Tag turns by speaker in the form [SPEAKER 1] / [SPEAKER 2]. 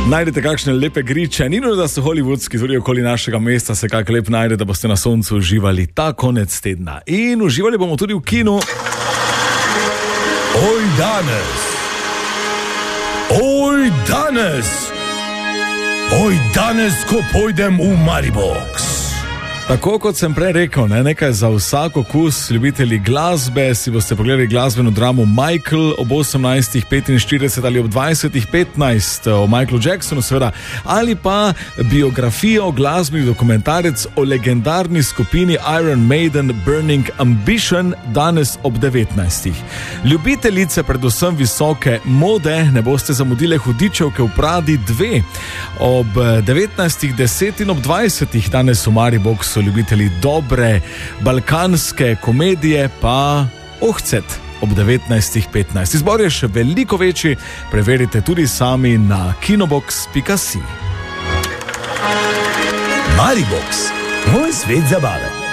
[SPEAKER 1] Najdete kakšne lepe griče, ni nujno, da so hollywoodski, tudi okoli našega mesta se kak lep najde, da boste na soncu uživali ta konec tedna. In uživali bomo tudi v kinu.
[SPEAKER 2] Oj danes! Oj danes! Oj danes, ko pojdem v Maribox!
[SPEAKER 1] Tako kot sem prej rekel, nekaj za vsak okus, ljubitelji glasbe, si boste pogledali glasbeno dramo Michael ob 18:45 ali ob 20:15 o Michaelu Jacksonu seveda, ali pa biografijo, glasbeni dokumentarec o legendarni skupini Iron Maiden Burning Ambition danes ob 19. Ljubiteljice predvsem visoke mode ne boste zamudile Hudičevke v Pradi 2 ob 19:10 in ob 20 danes v Mariboxu. Ljubitelji dobre balkanske komedije pa Ohcet ob 19:15. Izbor je še veliko večji, preverite tudi sami na kinobox.si.
[SPEAKER 2] Maribox, moj svet zabave.